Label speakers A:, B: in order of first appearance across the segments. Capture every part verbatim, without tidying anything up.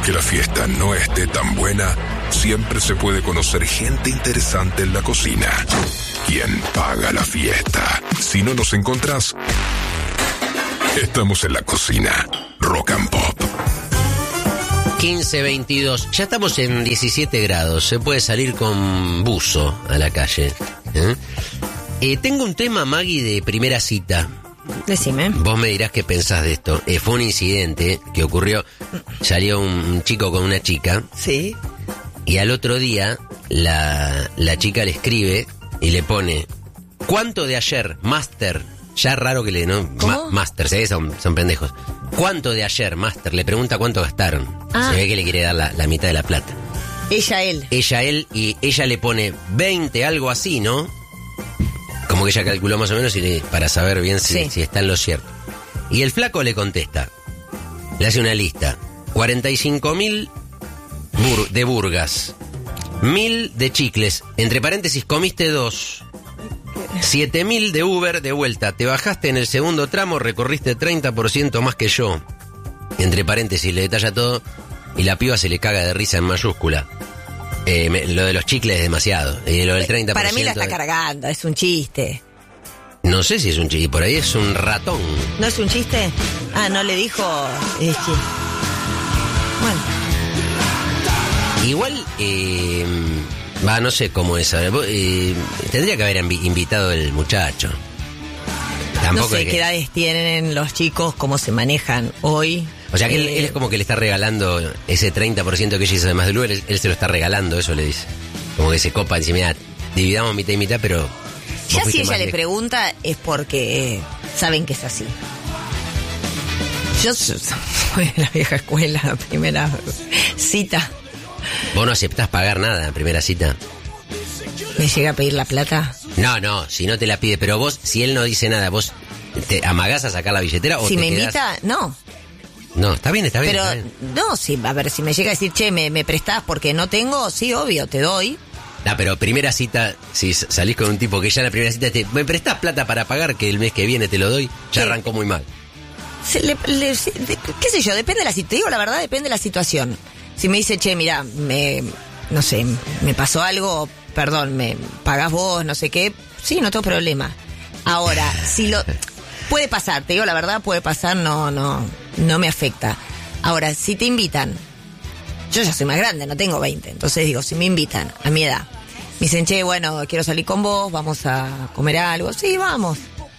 A: Aunque la fiesta no esté tan buena, siempre se puede conocer gente interesante en la cocina. ¿Quién paga la fiesta? Si no nos encontrás, estamos en la cocina. Rock and Pop.
B: quince veintidós. Ya estamos en diecisiete grados. Se puede salir con buzo a la calle. ¿Eh? Eh, tengo un tema, Maggie, de primera cita.
C: Decime.
B: Vos me dirás qué pensás de esto. Eh, fue un incidente que ocurrió. Salió un, un chico con una chica.
C: Sí.
B: Y al otro día, la, la chica le escribe y le pone: ¿cuánto de ayer, Master? Ya raro que le... ¿no? Ma- master, ¿sí? son, son pendejos. ¿Cuánto de ayer, Master? Le pregunta cuánto gastaron.
C: Ah.
B: Se ve que le quiere dar la, la mitad de la plata.
C: Ella, él.
B: Ella, él, y ella le pone veinte, algo así, ¿no? Como que ella calculó más o menos y le, para saber bien si,
C: Sí.
B: si está en lo cierto. Y el flaco le contesta, le hace una lista: cuarenta y cinco mil bur- de burgas, mil de chicles, entre paréntesis, comiste dos, siete mil de Uber de vuelta, te bajaste en el segundo tramo, recorriste treinta por ciento más que yo, entre paréntesis, le detalla todo y la piba se le caga de risa en mayúscula. Eh, me, lo de los chicles es demasiado. Eh, lo del treinta por ciento...
C: Para mí la está
B: de-
C: cargando, es un chiste.
B: No sé si es un chicle, por ahí es un ratón.
C: ¿No es un chiste? Ah, no le dijo... Es chiste. Bueno,
B: Igual, eh, va, no sé cómo es. a ver, vos, eh, tendría que haber invi- invitado el muchacho. Tampoco
C: no sé
B: es que-
C: qué edades tienen los chicos, cómo se manejan hoy.
B: O sea que él,
C: Eh,
B: él es como que le está regalando ese treinta por ciento que ella hizo además del Uber, él, él se lo está regalando, eso le dice. Como que se copa, dice, mira, dividamos mitad y mitad, pero... vos
C: Ya
B: fuiste
C: si ella
B: más
C: le
B: lejos.
C: pregunta es porque eh, saben que es así. Yo soy de la vieja escuela, la primera cita.
B: ¿Vos no aceptás pagar nada en primera cita?
C: ¿Me llega a pedir la plata?
B: No, no, si no te la pide, pero vos, si él no dice nada, ¿vos te amagás a sacar la billetera o
C: Si
B: te
C: me
B: quedás-
C: invita, no.
B: No, está bien, está bien.
C: Pero,
B: está bien.
C: no, sí, a ver, si me llega a decir, che, me, me prestás porque no tengo, sí, obvio, te doy.
B: No, pero primera cita, si s- salís con un tipo que ya en la primera cita te... ¿Me prestás plata para pagar que el mes que viene te lo doy? Ya
C: Sí.
B: arrancó muy mal.
C: Se le- le- se- de- qué sé yo, depende de la situación. Te digo la verdad, depende de la situación. Si me dice, che, mira, me, no sé, me pasó algo, perdón, me pagás vos, no sé qué, sí, no tengo problema. Ahora, si lo... Puede pasar, te digo la verdad, puede pasar, no, no, no me afecta. Ahora, si te invitan, yo ya soy más grande, no tengo veinte, entonces digo, si me invitan a mi edad, me dicen, che, bueno, quiero salir con vos, vamos a comer algo, sí, vamos.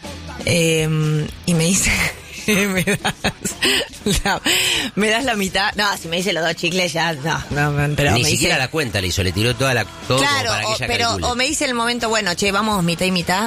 C: Eh, y me dice, me das la, me das la mitad, no, si me dice los dos chicles ya, no, no, pero
B: Ni
C: me
B: siquiera
C: dice,
B: la cuenta le hizo, le tiró toda la... Todo
C: claro,
B: como para que
C: o,
B: ella
C: pero,
B: calcule.
C: o me dice el momento, bueno, che, vamos mitad y mitad,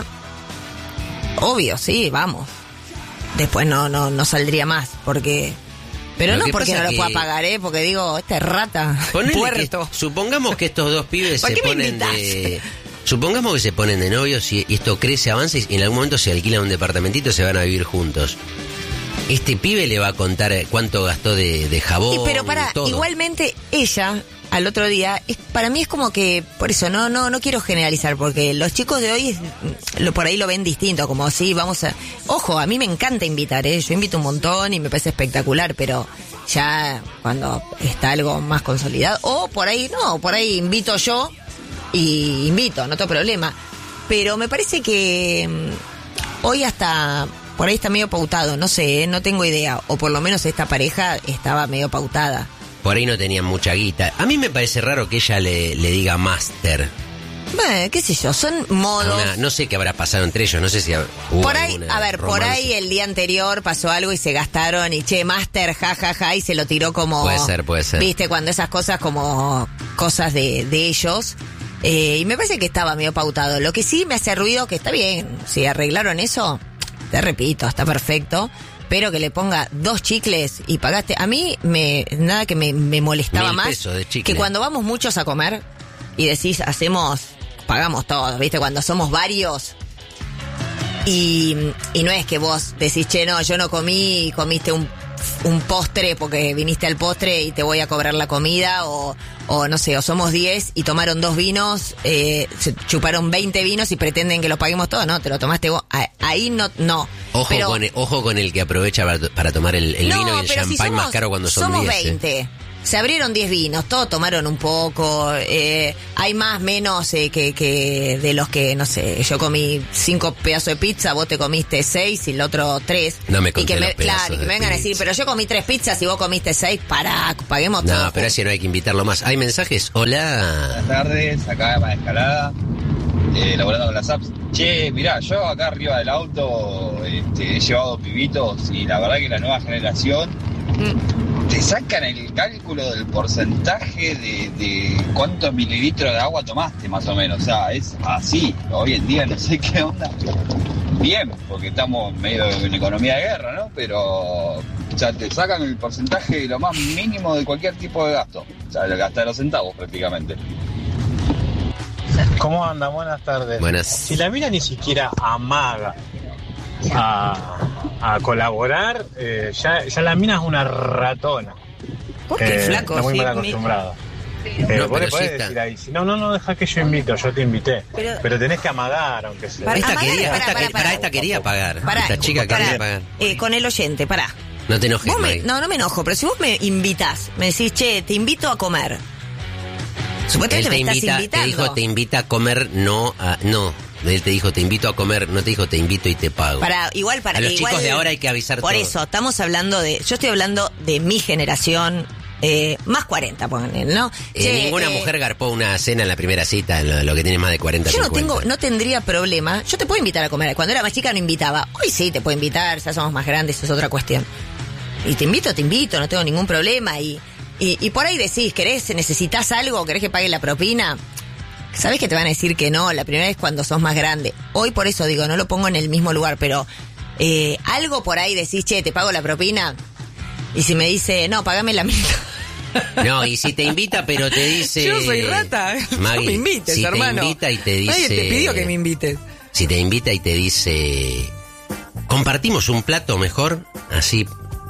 C: obvio, sí, vamos. Después no, no, no saldría más, porque... Pero
B: Lo
C: no
B: que
C: porque
B: pasa
C: no lo
B: que-
C: pueda pagar, ¿eh? Porque digo, esta es rata,
B: Ponele que-
C: puerto.
B: supongamos que estos dos pibes
C: ¿Por
B: se
C: qué me
B: ponen
C: invitas?
B: de... Supongamos que se ponen de novios y, y esto crece, avanza y en algún momento se alquilan un departamentito y se van a vivir juntos. Este pibe le va a contar cuánto gastó de, de jabón,
C: Sí, pero para,
B: todo.
C: igualmente ella, al otro día, es, para mí es como que, por eso, no, no, no quiero generalizar, porque los chicos de hoy es- lo, por ahí lo ven distinto, como sí, vamos a... Ojo, a mí me encanta invitar, ¿eh? Yo invito un montón y me parece espectacular, pero ya cuando está algo más consolidado, o por ahí no, por ahí invito yo y invito, no tengo problema. Pero me parece que mm, hoy hasta... Por ahí está medio pautado, no sé, ¿eh? No tengo idea. O por lo menos esta pareja estaba medio pautada.
B: Por ahí no tenían mucha guita. A mí me parece raro que ella le, le diga Master.
C: Bueno, qué sé yo, son modos.
B: Una- no sé qué habrá pasado entre ellos, no sé si hab- hubo
C: Por ahí,
B: alguna
C: a ver, por
B: romance.
C: ahí el día anterior pasó algo y se gastaron y che, Master, ja, ja, ja, y se lo tiró como...
B: Puede ser, puede ser.
C: Viste, cuando esas cosas como cosas de, de ellos. Eh, y me parece que estaba medio pautado. Lo que sí me hace ruido, que está bien, si arreglaron eso, te repito, está perfecto. Pero que le ponga dos chicles y pagaste. A mí, me nada que me, me molestaba
B: Mil
C: más
B: pesos de chicle.
C: que cuando vamos muchos a comer y decís, hacemos, pagamos todos, ¿viste? Cuando somos varios. Y, y no es que vos decís, che, no, yo no comí y comiste un, un postre porque viniste al postre y te voy a cobrar la comida, o, o no sé, o somos diez y tomaron dos vinos, eh, se chuparon veinte vinos y pretenden que los paguemos todos, no, te lo tomaste vos. A- Ahí no, no.
B: Ojo,
C: Pero-
B: con el, ojo con el que aprovecha para, para tomar el, el
C: no,
B: vino y el
C: pero si
B: champán
C: somos-
B: más caro cuando son
C: somos
B: diez. ¿eh?
C: veinte. se abrieron diez vinos, todos tomaron un poco, eh, hay más, menos eh, que, que de los que, no sé, yo comí cinco pedazos de pizza, vos te comiste seis y el otro tres.
B: No me
C: y
B: conté
C: que me,
B: los pedazos
C: Claro, y que
B: de
C: me vengan a decir,
B: pizza.
C: pero yo comí tres pizzas y vos comiste seis, pará, paguemos todo.
B: No, pero así no hay que invitarlo más. ¿Hay mensajes? Hola.
D: Buenas tardes, acá para Escalada, eh, laborando con las apps. Che, mirá, yo acá arriba del auto este, he llevado pibitos y la verdad que la nueva generación
C: Mm.
D: te sacan el cálculo del porcentaje de, de cuántos mililitros de agua tomaste más o menos. O sea, es así. Hoy en día no sé qué onda. Bien, porque estamos medio en economía de guerra, ¿no? Pero o sea, te sacan el porcentaje de lo más mínimo de cualquier tipo de gasto. O sea, hasta de los centavos prácticamente.
E: ¿Cómo andan? Buenas tardes.
B: Buenas.
E: Si la mina ni siquiera amaga a, a colaborar, eh, ya, ya la mina es una ratona.
C: ¿Por qué,
E: Eh,
C: flaco?
E: Está muy
C: Sí,
E: mal
C: mi-
E: acostumbrada. Eh,
B: No,
E: vos
B: pero
E: le podés
B: sí está.
E: decir ahí, si no, no, no, deja que yo invito, yo te invité.
C: Pero-
E: Pero, tenés que amagar, aunque sea.
C: Para-
B: Esta
C: amagar,
B: quería,
C: pará,
B: esta,
C: pará,
B: que-
C: pará.
B: pará, esta quería pagar.
C: Pará,
B: esta chica
C: pará,
B: quería pagar.
C: eh, con el oyente, pará.
B: No te enojes,
C: Vos me-
B: Maggie.
C: no, no me enojo, pero si vos me invitás, me decís, che, te invito a comer.
B: Él
C: Supuestamente
B: te
C: me estás
B: invita, te
C: invitando.
B: dijo te invita a comer, no a, no. Él te dijo te invito a comer, no te dijo te invito y te pago.
C: Para, igual para
B: A los
C: igual-
B: chicos de ahora hay que avisar
C: Por
B: todo.
C: eso, estamos hablando de. Yo estoy hablando de mi generación, eh, más cuarenta, pongan, ¿no?
B: Eh,
C: Che,
B: ninguna
C: eh,
B: mujer garpó una cena en la primera cita, en lo, lo que tiene más de cuarenta,
C: Yo no
B: cincuenta.
C: tengo, no tendría problema. Yo te puedo invitar a comer. Cuando era más chica no invitaba. Hoy sí te puedo invitar, ya somos más grandes, eso es otra cuestión. Y te invito, te invito, no tengo ningún problema. Y, y, y por ahí decís, ¿querés, necesitas algo? ¿Querés que pague la propina? Sabés que te van a decir que no, la primera vez cuando sos más grande. Hoy por eso digo, no lo pongo en el mismo lugar, pero eh, algo por ahí decís, che, te pago la propina. Y si me dice, no, pagame la mitad.
B: No, y si te invita, pero te dice...
C: Yo soy rata,
B: Maggie,
C: no me invites,
B: si
C: hermano.
B: te invita y te dice...
C: Nadie te pidió que me invites.
B: Si te invita y te dice... Compartimos un plato mejor, así...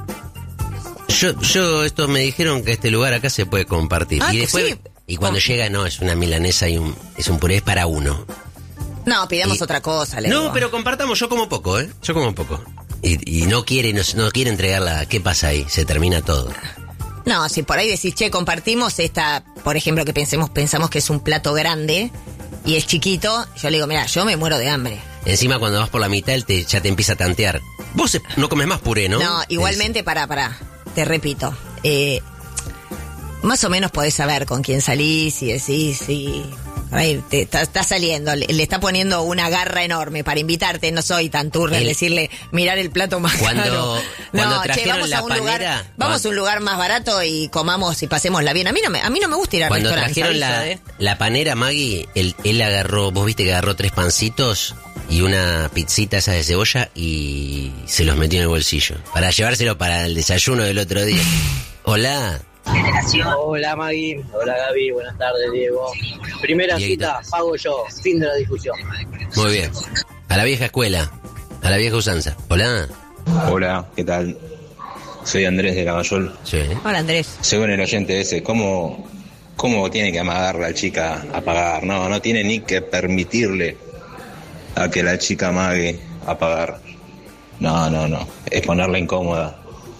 B: Yo, yo, estos me dijeron que este lugar acá se puede compartir.
C: Ah,
B: y después...
C: sí.
B: Y cuando
C: Com-
B: llega, no, es una milanesa y un, es un puré, es para uno.
C: No, pidamos
B: Y-
C: otra cosa, le
B: No,
C: digo.
B: pero compartamos, yo como poco, ¿eh? Yo como poco. Y, y no quiere, no, no quiere entregarla. ¿Qué pasa ahí? Se termina todo.
C: No, si por ahí decís, che, compartimos esta, por ejemplo, que pensemos, pensamos que es un plato grande y es chiquito, yo le digo, mira, yo me muero de hambre.
B: Encima cuando vas por la mitad, él te, ya te empieza a tantear. Vos eh, no comes más puré, ¿no?
C: No, igualmente, para, para, te repito, eh, más o menos podés saber con quién salís y decís, sí, por ahí te está, está saliendo, le, le está poniendo una garra enorme para invitarte, no soy tan turra en
B: El-
C: decirle, mirar el plato más
B: Cuando-
C: caro.
B: cuando
C: No, che,
B: trajeron
C: vamos
B: la
C: a un
B: panera,
C: lugar, vamos
B: cuando-
C: a un lugar más barato y comamos y pasémosla bien. A mí no me, a mí no me gusta ir a
B: Cuando
C: restaurantes.
B: trajeron la,
C: aviso, ¿eh?
B: la panera, Maggie, él, él agarró, vos viste que agarró tres pancitos y una pizzita esa de cebolla y se los metió en el bolsillo. Para llevárselo para el desayuno del otro día. Hola.
F: Hola Maggie, hola Gaby, buenas tardes Diego. Primera
B: Dieguito.
F: cita, pago yo, fin de la discusión.
B: Muy bien. A la vieja escuela, a la vieja usanza. Hola.
G: Hola, ¿qué tal? Soy Andrés de Lavallol.
B: Sí.
C: Hola, Andrés.
G: Según el oyente ese, ¿cómo, cómo tiene que amagar la chica a pagar? No, no tiene ni que permitirle a que la chica amague a pagar. No, no, no. Es ponerla incómoda.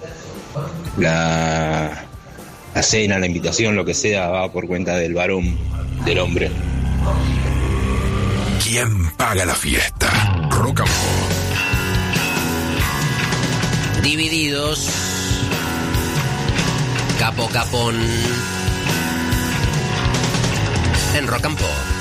G: La, la cena, la invitación, lo que sea, va por cuenta del varón, del hombre.
A: ¿Quién paga la fiesta? Rock and Pop.
B: Divididos. Capo Capón. En Rock and Pop.